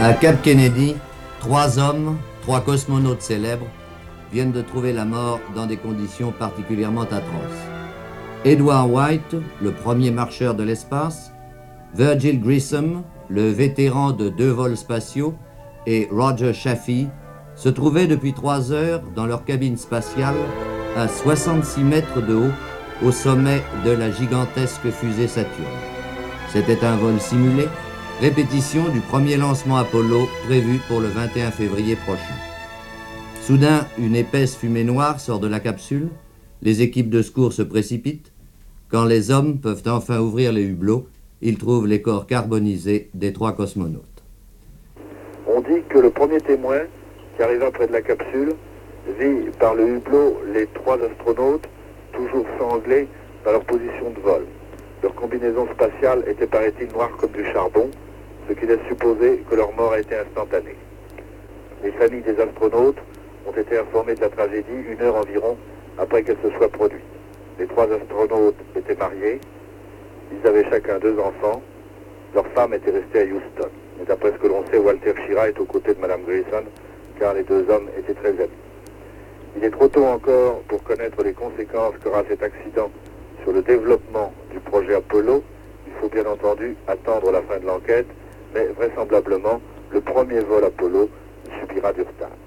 À Cap Kennedy, 3 hommes, 3 cosmonautes célèbres, viennent de trouver la mort dans des conditions particulièrement atroces. Edward White, le premier marcheur de l'espace, Virgil Grissom, le vétéran de 2 vols spatiaux, et Roger Chaffee se trouvaient depuis 3 heures dans leur cabine spatiale à 66 mètres de haut au sommet de la gigantesque fusée Saturne. C'était un vol simulé, répétition du premier lancement Apollo prévu pour le 21 février prochain. Soudain, une épaisse fumée noire sort de la capsule, les équipes de secours se précipitent. Quand les hommes peuvent enfin ouvrir les hublots, ils trouvent les corps carbonisés des 3 cosmonautes. On dit que le premier témoin qui arriva près de la capsule vit par le hublot les 3 astronautes toujours sanglés dans leur position de vol. Leur combinaison spatiale était, paraît-il, noire comme du charbon, ce qui laisse supposer que leur mort a été instantanée. Les familles des astronautes ont été informées de la tragédie 1 heure environ après qu'elle se soit produite. Les 3 astronautes étaient mariés, ils avaient chacun 2 enfants, leur femme était restée à Houston. Et d'après ce que l'on sait, Walter Schirra est aux côtés de Mme Grissom, car les 2 hommes étaient très amis. Il est trop tôt encore pour connaître les conséquences qu'aura cet accident sur le développement du projet Apollo. Il faut bien entendu attendre la fin de l'enquête, mais vraisemblablement, le premier vol Apollo subira du retard.